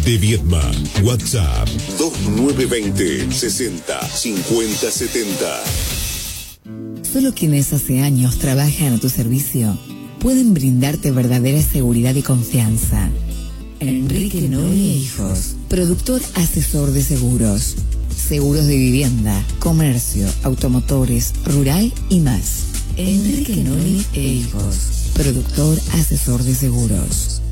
de Viedma. WhatsApp 2920 60 50 70. Solo quienes hace años trabajan a tu servicio pueden brindarte verdadera seguridad y confianza. Enrique Noli e Hijos, productor asesor de seguros. Seguros de vivienda, comercio, automotores, rural y más. Enrique Noli e Hijos, productor asesor de seguros.